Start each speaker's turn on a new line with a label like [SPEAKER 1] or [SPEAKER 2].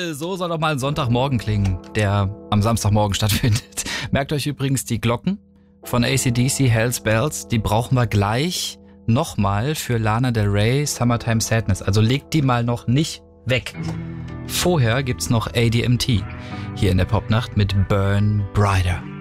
[SPEAKER 1] Jawohl, so soll doch mal ein Sonntagmorgen klingen, der am Samstagmorgen stattfindet. Merkt euch übrigens die Glocken von AC/DC, Hells Bells, die brauchen wir gleich nochmal für Lana Del Rey, Summertime Sadness. Also legt die mal noch nicht weg. Vorher gibt's noch ADMT hier in der Popnacht mit Burn Brighter.